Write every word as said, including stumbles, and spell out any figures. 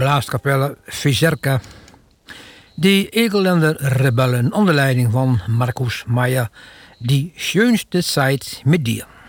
blaaskapelle Fizerka. Die Egelländer rebellen onder leiding van Markus Meijer. Die schönste Zeit mit dir.